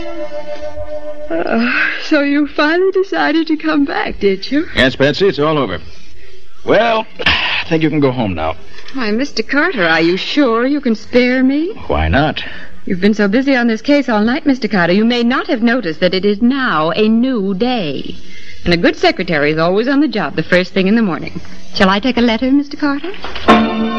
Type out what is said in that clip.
So you finally decided to come back, did you? Yes, Betsy, it's all over. Well, I think you can go home now. Why, Mr. Carter, are you sure you can spare me? Why not? You've been so busy on this case all night, Mr. Carter, you may not have noticed that it is now a new day. And a good secretary is always on the job the first thing in the morning. Shall I take a letter, Mr. Carter?